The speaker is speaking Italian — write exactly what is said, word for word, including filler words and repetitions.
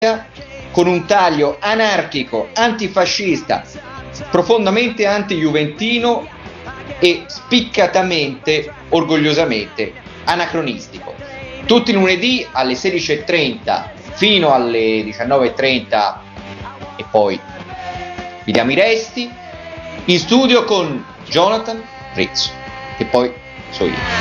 con un taglio anarchico, antifascista, profondamente anti-juventino e spiccatamente, orgogliosamente anacronistico. Tutti i lunedì alle sedici e trenta fino alle diciannove e trenta e poi vi diamo i resti, in studio con Jonathan Rizzo, che poi so io.